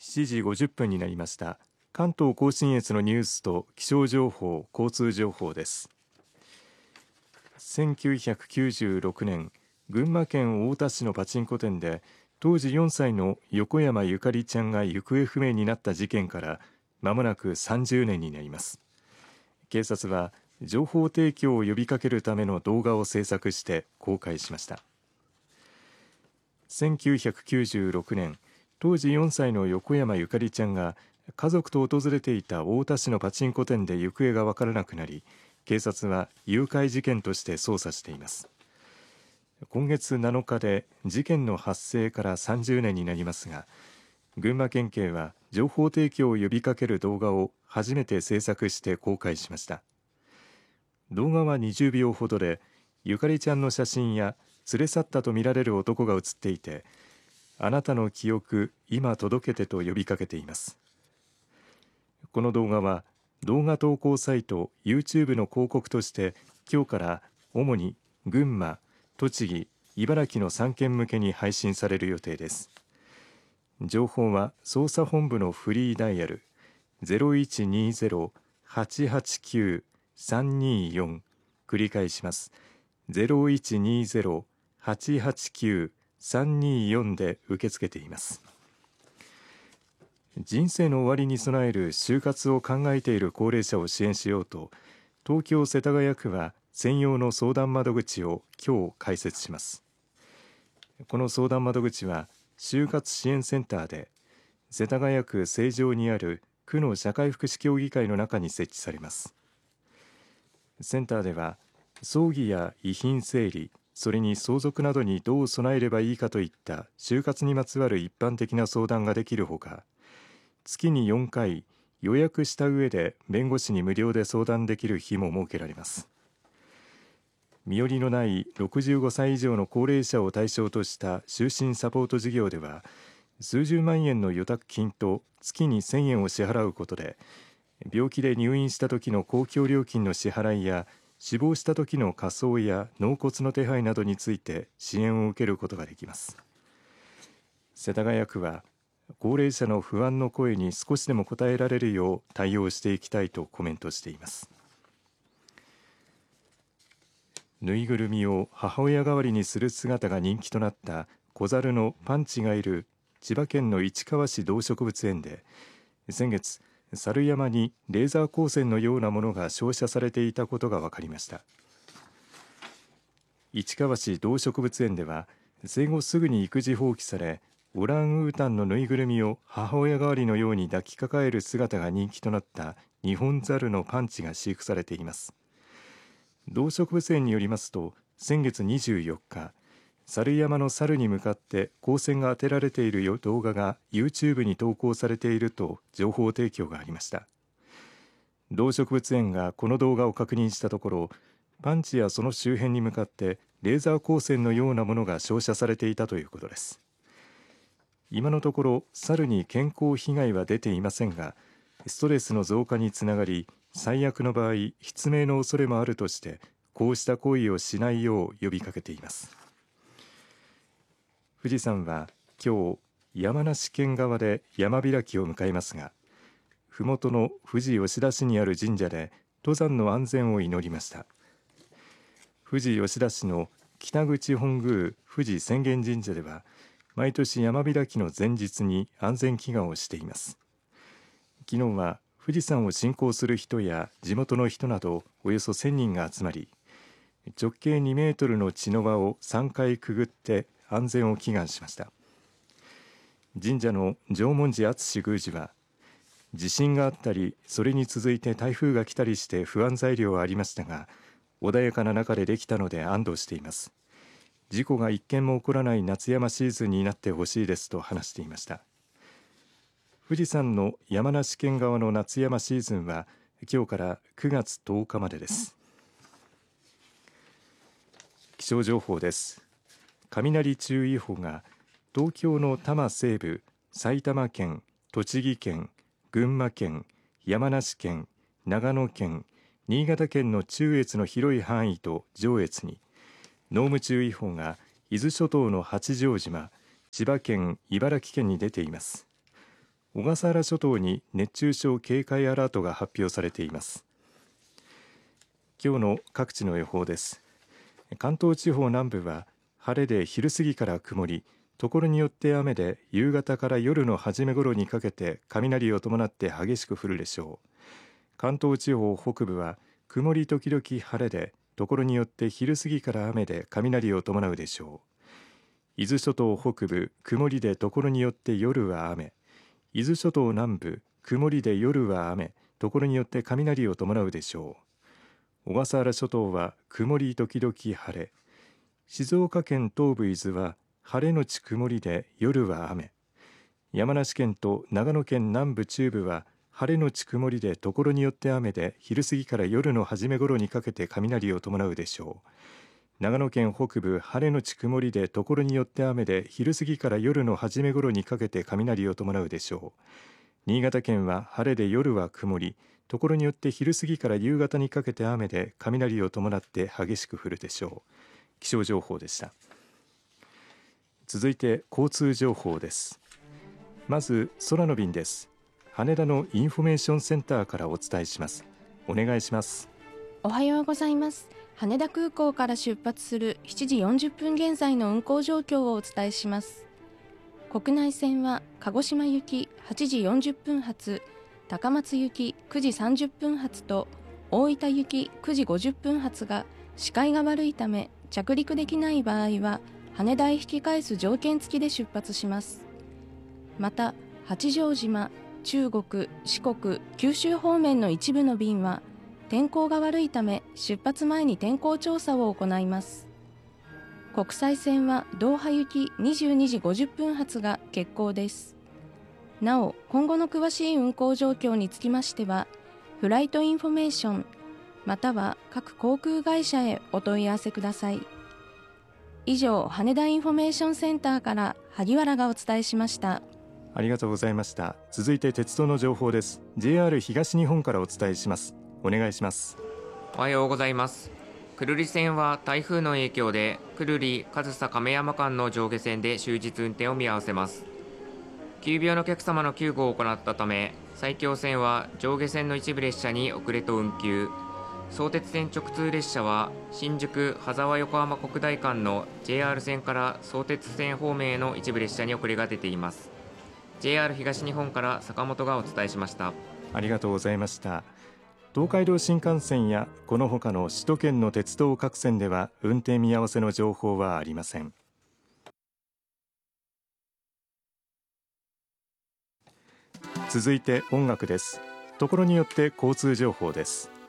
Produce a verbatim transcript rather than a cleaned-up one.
しちじごじゅっぷんになりました。関東甲信越のニュースと気象情報、交通情報です。せんきゅうひゃくきゅうじゅうろくねん、群馬県太田市のパチンコ店で当時よんさいの横山ゆかりちゃんが行方不明になった事件からまもなくさんじゅうねんになります。警察は情報提供を呼びかけるための動画を制作して公開しました。せんきゅうひゃくきゅうじゅうろくねん、当時よんさいの横山ゆかりちゃんが家族と訪れていた太田市のパチンコ店で行方が分からなくなり、警察は誘拐事件として捜査しています。今月なのかで事件の発生からさんじゅうねんになりますが、群馬県警は情報提供を呼びかける動画を初めて制作して公開しました。動画はにじゅうびょうほどで、ゆかりちゃんの写真や連れ去ったとみられる男が写っていて、あなたの記憶、今届けてと呼びかけています。この動画は動画投稿サイト YouTube の広告として今日から主に群馬、栃木、茨城のさんけん向けに配信される予定です。情報は捜査本部のフリーダイヤル ゼロいちにゼロ はちはちきゅう さんによん 繰り返します。ゼロいちにゼロ はちはちきゅう さんによんで受け付けています。人生の終わりに備える就活を考えている高齢者を支援しようと、東京世田谷区は専用の相談窓口を今日開設します。この相談窓口は就活支援センターで、世田谷区成城にある区の社会福祉協議会の中に設置されます。センターでは葬儀や遺品整理、それに相続などにどう備えればいいかといった就活にまつわる一般的な相談ができるほか、月によんかい予約した上で弁護士に無料で相談できる日も設けられます。身寄りのないろくじゅうごさい以上の高齢者を対象とした就寝サポート事業では、数十万円の予託金と月にせんえんを支払うことで、病気で入院した時の公共料金の支払いや死亡した時の火葬や納骨の手配などについて支援を受けることができます。世田谷区は高齢者の不安の声に少しでも応えられるよう対応していきたいとコメントしています。ぬいぐるみを母親代わりにする姿が人気となった子猿のパンチがいる千葉県の市川市動植物園で、先月猿山にレーザー光線のようなものが照射されていたことが分かりました。市川市動植物園では生後すぐに育児放棄され、オランウータンのぬいぐるみを母親代わりのように抱きかかえる姿が人気となったニホンザルのパンチが飼育されています。動植物園によりますと、先月にじゅうよっか、猿山の猿に向かって光線が当てられている動画が YouTube に投稿されていると情報提供がありました。動植物園がこの動画を確認したところ、パンチやその周辺に向かってレーザー光線のようなものが照射されていたということです。今のところ猿に健康被害は出ていませんが、ストレスの増加につながり、最悪の場合失明の恐れもあるとして、こうした行為をしないよう呼びかけています。富士山は今日山梨県側で山開きを迎えますが、ふもとの富士吉田市にある神社で登山の安全を祈りました。富士吉田市の北口本宮富士浅間神社では、毎年山開きの前日に安全祈願をしています。昨日は富士山を信仰する人や地元の人などおよそせんにんが集まり、直径にメートルの茅の輪をさんかいくぐって安全を祈願しました。神社の縄文寺敦宮司は、地震があったり、それに続いて台風が来たりして不安材料はありましたが、穏やかな中でできたので安堵しています。事故が一件も起こらない夏山シーズンになってほしいですと話していました。富士山の山梨県側の夏山シーズンは今日からくがつとおかまでです。気象情報です。雷注意報が東京の多摩西部、埼玉県、栃木県、群馬県、山梨県、長野県、新潟県の中越の広い範囲と上越に、濃霧注意報が伊豆諸島の八丈島、千葉県、茨城県に出ています。 小笠原諸島に熱中症警戒アラートが発表されています。今日の各地の予報です。関東地方南部は晴れで昼過ぎから曇り、ところによって雨で夕方から夜の初め頃にかけて雷を伴って激しく降るでしょう。関東地方北部は曇り時々晴れで、ところによって昼過ぎから雨で雷を伴うでしょう。伊豆諸島北部曇りでところによって夜は雨、伊豆諸島南部曇りで夜は雨、ところによって雷を伴うでしょう。小笠原諸島は曇り時々晴れ、静岡県東部伊豆は晴れのち曇りで夜は雨、山梨県と長野県南部中部は晴れのち曇りでところによって雨で昼過ぎから夜の初め頃にかけて雷を伴うでしょう。長野県北部晴れのち曇りでところによって雨で昼過ぎから夜の初め頃にかけて雷を伴うでしょう。新潟県は晴れで夜は曇り、ところによって昼過ぎから夕方にかけて雨で雷を伴って激しく降るでしょう。気象情報でした。続いて交通情報です。まず空の便です。羽田のインフォメーションセンターからお伝えします。お願いします。 おはようございます。羽田空港から出発するしちじよんじゅっぷん現在の運航状況をお伝えします。国内線は鹿児島行きはちじよんじゅっぷん発、高松行きくじさんじゅっぷん発と大分行きくじごじゅっぷん発が視界が悪いため着陸できない場合は羽田へ引き返す条件付きで出発します。また八丈島、中国、四国、九州方面の一部の便は天候が悪いため出発前に天候調査を行います。国際線はドーハ行きにじゅうにじごじゅっぷん発が欠航です。なお、今後の詳しい運航状況につきましては、フライトインフォメーションまたは各航空会社へお問い合わせください。以上、羽田インフォメーションセンターから萩原がお伝えしました。 ありがとうございました。続いて鉄道の情報です。 ジェイアール 東日本からお伝えします。お願いします。 おはようございます。久留里線は台風の影響で久留里上総亀山間の上下線で終日運転を見合わせます。急病のお客様の救護を行ったため、埼京線は上下線の一部列車に遅れと運休、相鉄線直通列車は新宿羽沢横浜国大間の ジェイアール 線から相鉄線方面への一部列車に遅れが出ています。 ジェイアール 東日本から坂本がお伝えしました。 ありがとうございました。東海道新幹線やこの他の首都圏の鉄道各線では運転見合わせの情報はありません。続いて音楽です。ところによって交通情報です。